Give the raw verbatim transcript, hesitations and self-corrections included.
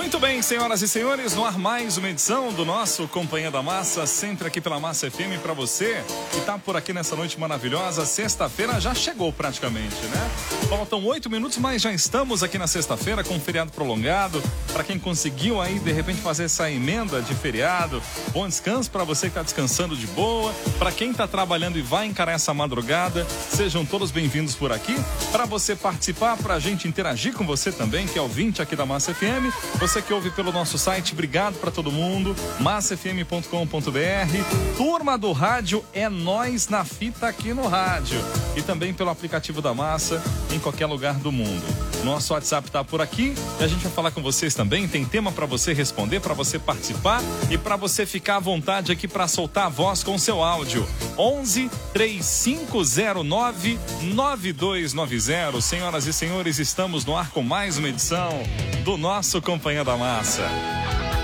Muito bem, senhoras e senhores, no ar mais uma edição do nosso Companhia da Massa, sempre aqui pela Massa F M para você que tá por aqui nessa noite maravilhosa. Sexta-feira já chegou praticamente, né? Faltam oito minutos, mas já estamos aqui na sexta-feira com um feriado prolongado. Para quem conseguiu aí, de repente, fazer essa emenda de feriado, bom descanso para você que tá descansando de boa. Para quem tá trabalhando e vai encarar essa madrugada, sejam todos bem-vindos por aqui. Para você participar, para a gente interagir com você também, que é ouvinte aqui da Massa F M. Você que ouve pelo nosso site, obrigado para todo mundo, massa f m ponto com ponto b r. Turma do rádio, é nós na fita aqui no rádio. E também pelo aplicativo da Massa, em qualquer lugar do mundo. Nosso WhatsApp tá por aqui e a gente vai falar com vocês também. Tem tema para você responder, para você participar e para você ficar à vontade aqui para soltar a voz com seu áudio. onze, três cinco zero nove, nove dois nove zero. Senhoras e senhores, estamos no ar com mais uma edição do nosso Companhia da Massa.